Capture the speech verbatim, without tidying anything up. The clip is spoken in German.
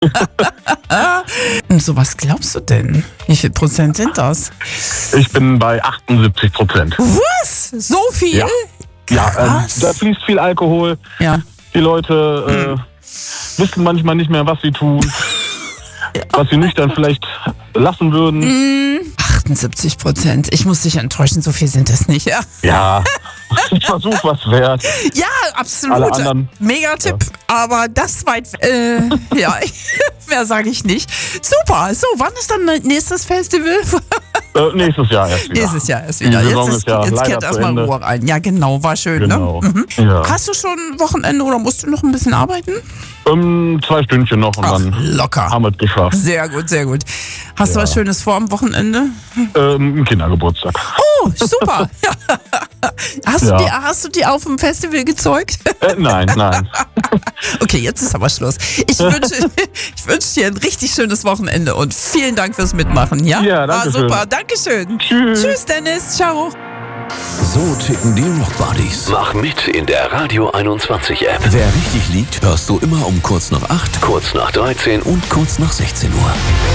Und so, was glaubst du denn? Wie viel Prozent sind das? Ich bin bei achtundsiebzig Prozent. Was? So viel? Ja. Ja, äh, Krass. da fließt viel Alkohol. Ja. Die Leute äh, wissen manchmal nicht mehr, was sie tun. Was sie nüchtern vielleicht lassen würden. achtundsiebzig Prozent. Ich muss dich enttäuschen, so viel sind es nicht. Ja, Ja, ein Versuch was wert. ja absolut. Alle anderen- Mega-Tipp. Aber das weit. Äh, ja, mehr sage ich nicht. Super. So, wann ist dann nächstes Festival? Äh, nächstes Jahr erst wieder. Nächstes Jahr ist wieder. Die Saison Jetzt, ist ja jetzt leider kehrt zu erstmal Ende. Ruhe rein. Ja, genau, war schön, Genau. ne? Mhm. Ja. Hast du schon Wochenende oder musst du noch ein bisschen arbeiten? Ähm, zwei Stündchen noch und Ach, dann locker. haben wir es geschafft. Sehr gut, sehr gut. Hast du Ja. was Schönes vor am Wochenende? Ähm, ein Kindergeburtstag. Oh, super. hast, Ja. du die, hast du die auf dem Festival gezeugt? Äh, nein, nein. Okay, jetzt ist aber Schluss. Ich wünsche, ich wünsche dir ein richtig schönes Wochenende und vielen Dank fürs Mitmachen. Ja, Ja, danke War schön. super. Dankeschön. Tschüss. Tschüss, Dennis. Ciao. So ticken die Rockbuddies. Mach mit in der Radio einundzwanzig App. Wer richtig liegt, hörst du immer um kurz nach acht, Kurz nach dreizehn und kurz nach sechzehn Uhr.